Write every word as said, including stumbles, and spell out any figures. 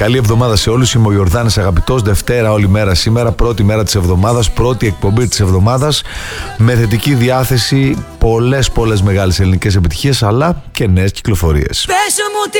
Καλή εβδομάδα σε όλους. Είμαι ο Ιορδάνης Αγαπητός. Δευτέρα όλη μέρα σήμερα. Πρώτη μέρα της εβδομάδας. Πρώτη εκπομπή της εβδομάδας. Με θετική διάθεση. Πολλές πολλές μεγάλες ελληνικές επιτυχίες, αλλά και νέες κυκλοφορίες. Πες μου τι